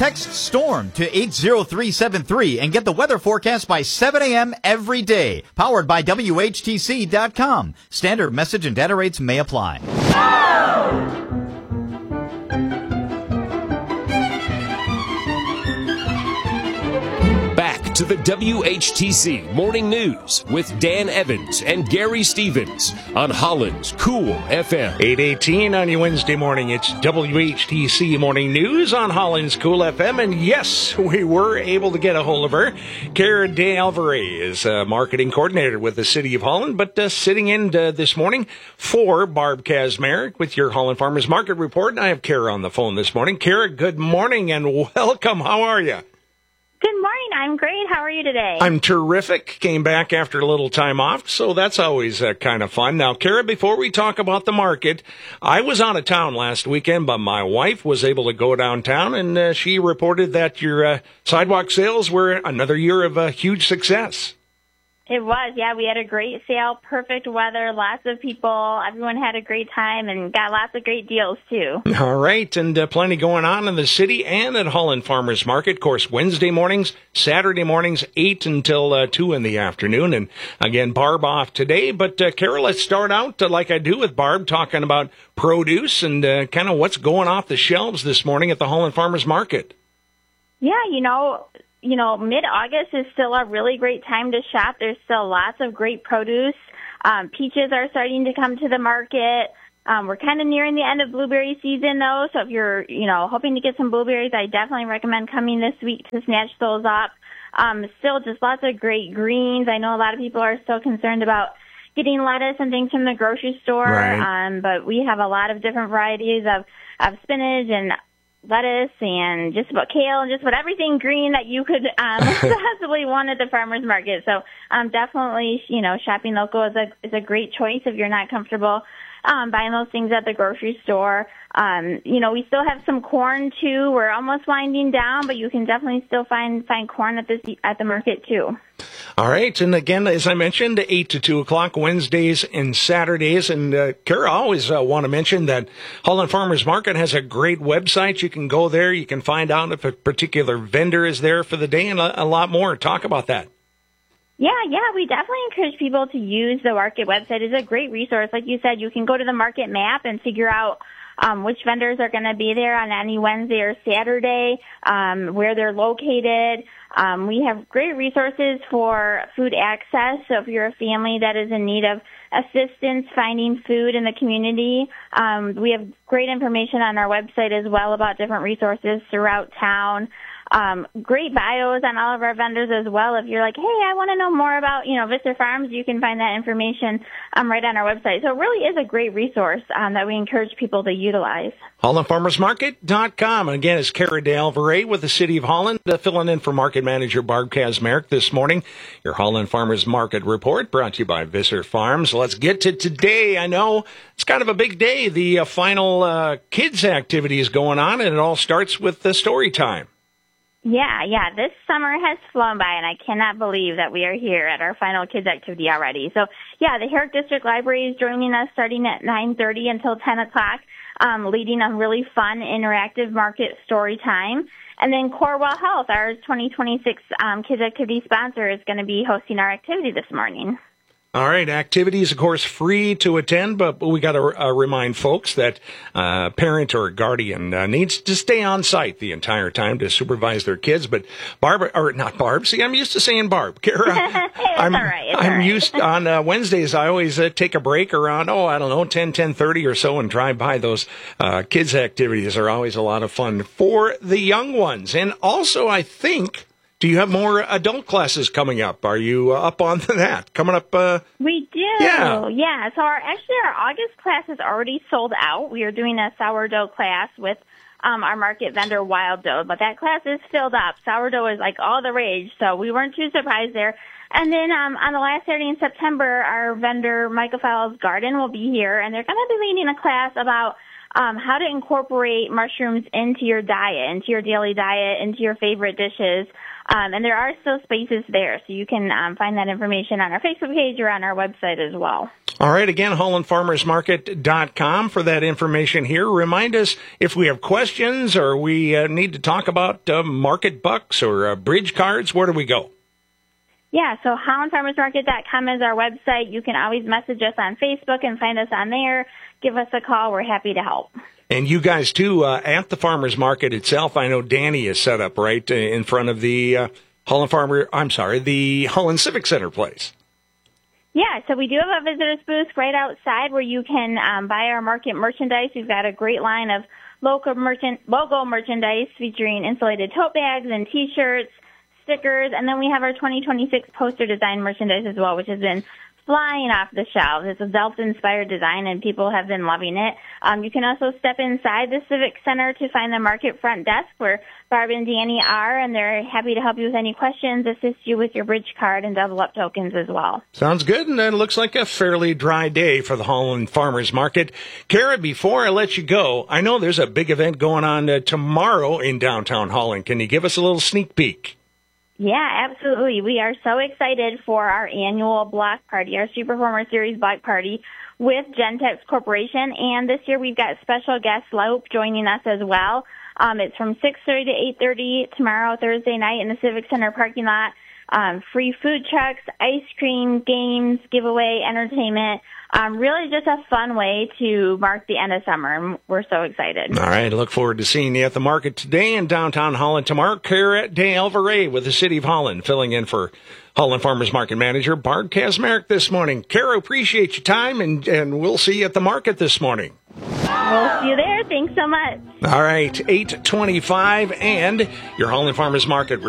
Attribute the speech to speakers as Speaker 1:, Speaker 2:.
Speaker 1: Text STORM to 80373 and get the weather forecast by 7 a.m. every day. Powered by WHTC.com. Standard message and data rates may apply.
Speaker 2: Back to the WHTC Morning News with Dan Evans and Gary Stevens on Holland's Cool FM.
Speaker 3: 8:18 on your Wednesday morning. It's WHTC Morning News on Holland's Cool FM. And yes, we were able to get a hold of her. Cara DeAlvarez is marketing coordinator with the City of Holland, but sitting in this morning for Barb Kazmarek with your Holland Farmers Market Report. And I have Cara on the phone this morning. Cara, good morning and welcome. How are you?
Speaker 4: Good morning. I'm great. How are you today?
Speaker 3: I'm terrific. Came back after a little time off, so that's always kind of fun. Now, Cara, before we talk about the market, I was out of town last weekend, but my wife was able to go downtown, and she reported that your sidewalk sales were another year of a huge success.
Speaker 4: It was, yeah. We had a great sale, perfect weather, lots of people. Everyone had a great time and got lots of great deals, too.
Speaker 3: All right, and plenty going on in the city and at Holland Farmers Market. Of course, Wednesday mornings, Saturday mornings, 8 until 2 in the afternoon. And again, Barb off today. But, Cara, let's start out, like I do with Barb, talking about produce and kind of what's going off the shelves this morning at the Holland Farmers Market.
Speaker 4: Yeah, mid-August is still a really great time to shop. There's still lots of great produce. Peaches are starting to come to the market. We're kind of nearing the end of blueberry season, though, so if you're, hoping to get some blueberries, I definitely recommend coming this week to snatch those up. Still just lots of great greens. I know a lot of people are still concerned about getting lettuce and things from the grocery store,
Speaker 3: right.
Speaker 4: But we have a lot of different varieties of spinach and lettuce and just about kale and just about everything green that you could possibly want at the farmer's market. So definitely, shopping local is a great choice if you're not comfortable buying those things at the grocery store. We still have some corn too. We're almost winding down, but you can definitely still find corn at the market too.
Speaker 3: All right, and again, as I mentioned, 8 to 2 o'clock Wednesdays and Saturdays. And Cara, I always want to mention that Holland Farmers Market has a great website. You can go there. You can find out if a particular vendor is there for the day and a lot more. Talk about that.
Speaker 4: Yeah, we definitely encourage people to use the market website. It's a great resource. Like you said, you can go to the market map and figure out which vendors are going to be there on any Wednesday or Saturday, where they're located. We have great resources for food access. So if you're a family that is in need of assistance finding food in the community, we have great information on our website as well about different resources throughout town. Great bios on all of our vendors as well. If you're like, hey, I want to know more about, Visser Farms, you can find that information right on our website. So it really is a great resource that we encourage people to utilize.
Speaker 3: HollandFarmersMarket.com. And again, it's Cara DeAlvarez with the City of Holland, filling in for Market Manager Barb Kazmarek this morning. Your Holland Farmers Market Report brought to you by Visser Farms. Let's get to today. I know it's kind of a big day. The final kids activity is going on, and it all starts with the story time.
Speaker 4: Yeah. This summer has flown by, and I cannot believe that we are here at our final kids activity already. So, the Herrick District Library is joining us starting at 9:30 until 10 o'clock, leading a really fun, interactive market story time. And then Corewell Health, our 2026 kids activity sponsor, is going to be hosting our activity this morning.
Speaker 3: All right, activities, of course, free to attend, but we got to remind folks that a parent or a guardian needs to stay on site the entire time to supervise their kids. But not Barb. See, I'm used to saying Barb. Cara, I'm used on Wednesdays. I always take a break around 10:30 or so and drive by those kids activities. Are always a lot of fun for the young ones, and also I think. Do you have more adult classes coming up? Are you up on that? Coming up?
Speaker 4: We do. Yeah. So our August class is already sold out. We are doing a sourdough class with our market vendor Wild Dough, but that class is filled up. Sourdough is like all the rage, so we weren't too surprised there. And then on the last Saturday in September, our vendor Michael Fowles Garden will be here, and they're going to be leading a class about how to incorporate mushrooms into your diet, into your daily diet, into your favorite dishes. And there are still spaces there, so you can find that information on our Facebook page or on our website as well.
Speaker 3: All right, again, HollandFarmersMarket.com for that information here. Remind us if we have questions or we need to talk about market bucks or bridge cards, where do we go?
Speaker 4: Yeah, so HollandFarmersMarket.com is our website. You can always message us on Facebook and find us on there. Give us a call. We're happy to help.
Speaker 3: And you guys, too, at the Farmers Market itself, I know Danny is set up right in front of the the Holland Civic Center place.
Speaker 4: Yeah, so we do have a visitor's booth right outside where you can buy our market merchandise. We've got a great line of logo merchandise featuring insulated tote bags and T-shirts, stickers, and then we have our 2026 poster design merchandise as well, which has been flying off the shelves. It's a Delta-inspired design, and people have been loving it. You can also step inside the Civic Center to find the market front desk where Barb and Danny are, and they're happy to help you with any questions, assist you with your bridge card, and double up tokens as well.
Speaker 3: Sounds good, and it looks like a fairly dry day for the Holland Farmers Market. Kara, before I let you go, I know there's a big event going on tomorrow in downtown Holland. Can you give us a little sneak peek?
Speaker 4: Yeah, absolutely. We are so excited for our annual block party, our Street Performer Series block party with Gentex Corporation. And this year we've got special guest Lope joining us as well. It's from 6:30 to 8:30 tomorrow, Thursday night in the Civic Center parking lot. Free food trucks, ice cream, games, giveaway, entertainment. Really just a fun way to mark the end of summer, and we're so excited.
Speaker 3: All right, look forward to seeing you at the market today in downtown Holland tomorrow. Kara de Alvarez with the City of Holland, filling in for Holland Farmers Market Manager Barb Kazmarek this morning. Kara, appreciate your time, and we'll see you at the market this morning.
Speaker 4: We'll see you there. Thanks so much.
Speaker 3: All right, 8:25, and your Holland Farmers Market